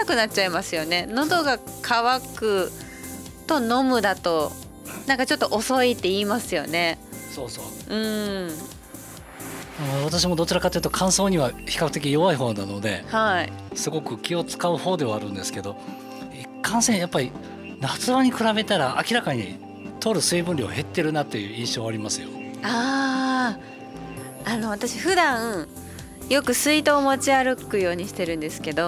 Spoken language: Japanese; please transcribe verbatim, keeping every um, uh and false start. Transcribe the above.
くなっちゃいますよね。喉が渇くと飲むだとなんかちょっと遅いって言いますよね。 そうそう、 うん私もどちらかというと乾燥には比較的弱い方なので、 はい、 すごく気を使う方ではあるんですけど、一貫性やっぱり夏場に比べたら明らかに取る水分量減ってるなっていう印象はありますよ。 あーあの私普段よく水筒を持ち歩くようにしてるんですけど、